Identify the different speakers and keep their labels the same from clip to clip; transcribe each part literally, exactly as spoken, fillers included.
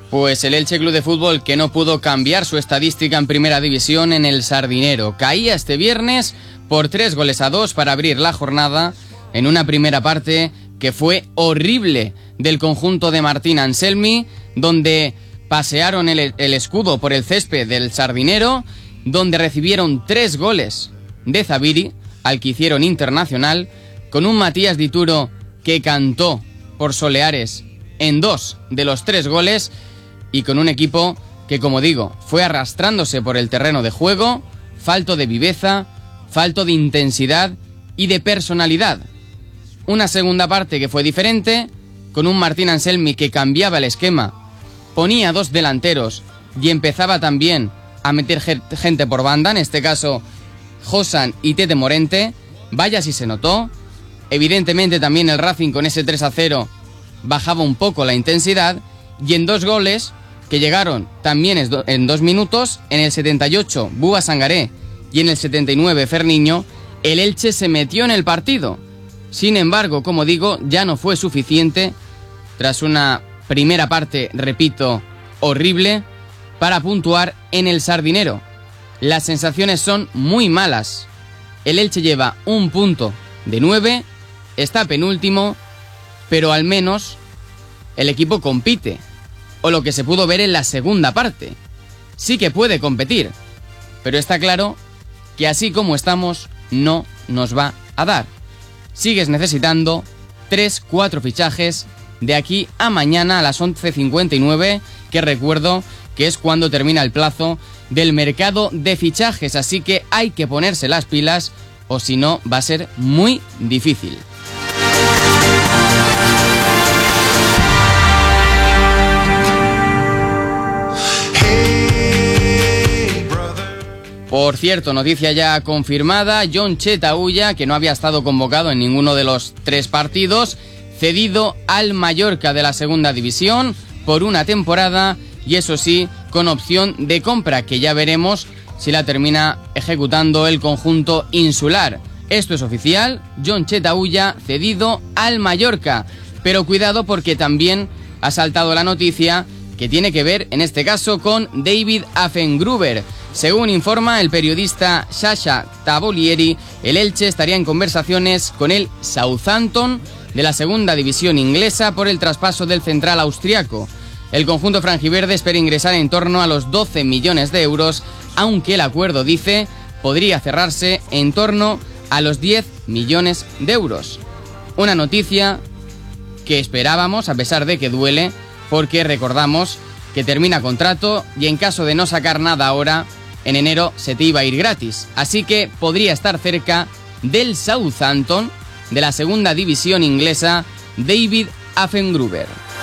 Speaker 1: Pues el Elche Club de Fútbol, que no pudo cambiar su estadística en primera división en el Sardinero. Caía este viernes por tres goles a dos para abrir la jornada en una primera parte que fue horrible del conjunto de Martín Anselmi, donde pasearon el, el escudo por el césped del Sardinero, donde recibieron tres goles de Zabiri, al que hicieron internacional, con un Matías Dituro que cantó por Soleares en dos de los tres goles, y con un equipo que, como digo, fue arrastrándose por el terreno de juego, falto de viveza, falto de intensidad y de personalidad. Una segunda parte que fue diferente, con un Martín Anselmi que cambiaba el esquema, ponía dos delanteros y empezaba también a meter gente por banda, en este caso Josan y Tete Morente. Vaya si se notó. Evidentemente también el Racing con ese tres a cero bajaba un poco la intensidad, y en dos goles que llegaron también en dos minutos, en el setenta y ocho Búa Sangaré y en el setenta y nueve Ferniño, el Elche se metió en el partido. Sin embargo, como digo, ya no fue suficiente tras una primera parte, repito, horrible, para puntuar en el Sardinero. Las sensaciones son muy malas. El Elche lleva un punto de nueve, está penúltimo, pero al menos el equipo compite, o lo que se pudo ver en la segunda parte. Sí que puede competir, pero está claro que así como estamos no nos va a dar. Sigues necesitando tres cuatro fichajes de aquí a mañana a las once cincuenta y nueve, que recuerdo que es cuando termina el plazo del mercado de fichajes, así que hay que ponerse las pilas, o si no va a ser muy difícil. Por cierto, noticia ya confirmada, Yontche Taulla, que no había estado convocado en ninguno de los tres partidos, cedido al Mallorca de la segunda división por una temporada, y eso sí, con opción de compra, que ya veremos si la termina ejecutando el conjunto insular. Esto es oficial, Yontche Taulla cedido al Mallorca, pero cuidado porque también ha saltado la noticia que tiene que ver, en este caso, con David Affengruber. Según informa el periodista Sasha Tavolieri, el Elche estaría en conversaciones con el Southampton de la segunda división inglesa por el traspaso del central austriaco. El conjunto franjiverde espera ingresar en torno a los doce millones de euros, aunque el acuerdo, dice, podría cerrarse en torno a los diez millones de euros. Una noticia que esperábamos, a pesar de que duele, porque recordamos que termina contrato y en caso de no sacar nada ahora, en enero se te iba a ir gratis. Así que podría estar cerca del Southampton de la segunda división inglesa, David Affengruber.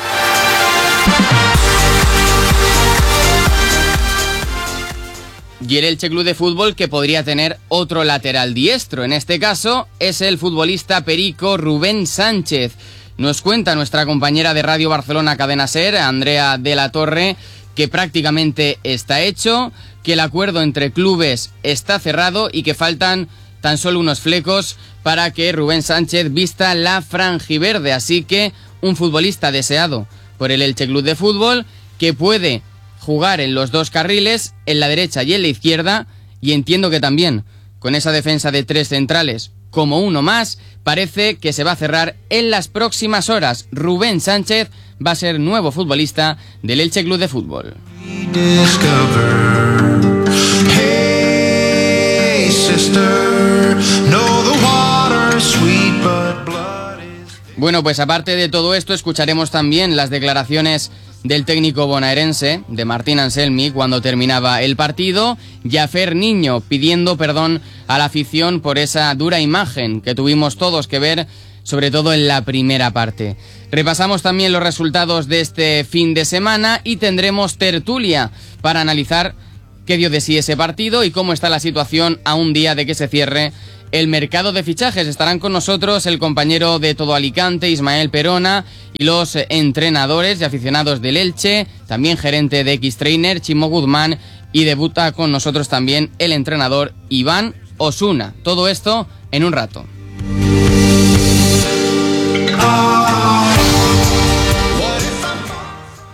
Speaker 1: Y el Elche Club de Fútbol, que podría tener otro lateral diestro. En este caso es el futbolista perico Rubén Sánchez. Nos cuenta nuestra compañera de Radio Barcelona Cadena Ser, Andrea de la Torre, que prácticamente está hecho, que el acuerdo entre clubes está cerrado y que faltan tan solo unos flecos para que Rubén Sánchez vista la franjiverde. Así que un futbolista deseado por el Elche Club de Fútbol, que puede jugar en los dos carriles, en la derecha y en la izquierda, y entiendo que también con esa defensa de tres centrales como uno más, parece que se va a cerrar en las próximas horas. Rubén Sánchez va a ser nuevo futbolista del Elche Club de Fútbol. Bueno, pues aparte de todo esto, escucharemos también las declaraciones del técnico bonaerense, de Martín Anselmi, cuando terminaba el partido, y a Ferniño pidiendo perdón a la afición por esa dura imagen que tuvimos todos que ver, sobre todo en la primera parte. Repasamos también los resultados de este fin de semana y tendremos tertulia para analizar qué dio de sí ese partido y cómo está la situación a un día de que se cierre el mercado de fichajes. Estarán con nosotros el compañero de Todo Alicante, Ismael Perona, y los entrenadores y aficionados del Elche, también gerente de X-Trainer, Chimo Guzmán, y debuta con nosotros también el entrenador Iván Osuna. Todo esto en un rato.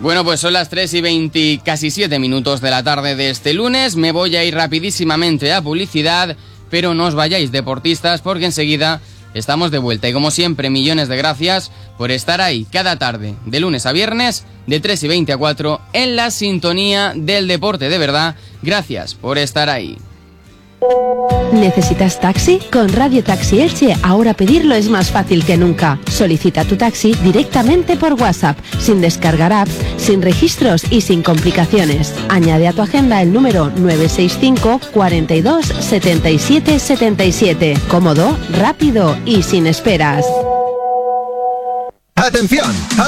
Speaker 1: Bueno, pues son las tres y veinte, casi siete minutos de la tarde de este lunes. Me voy a ir rapidísimamente a publicidad, pero no os vayáis, deportistas, porque enseguida estamos de vuelta. Y como siempre, millones de gracias por estar ahí cada tarde, de lunes a viernes, de tres y veinte a cuatro, en la sintonía del deporte. De verdad, gracias por estar ahí.
Speaker 2: ¿Necesitas taxi? Con Radio Taxi Elche ahora pedirlo es más fácil que nunca. Solicita tu taxi directamente por WhatsApp, sin descargar apps, sin registros y sin complicaciones. Añade a tu agenda el número nueve seis cinco, cuarenta y dos, setenta y siete, setenta y siete. Cómodo, rápido y sin esperas.
Speaker 3: ¡Atención!